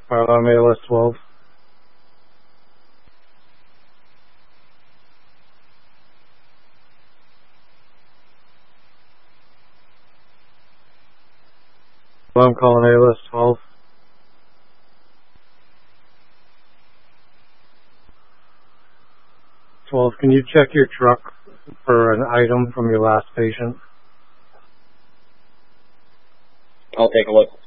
I'm ALS 12. I'm calling ALS 12. 12, can you check your truck for an item from your last patient? I'll take a look.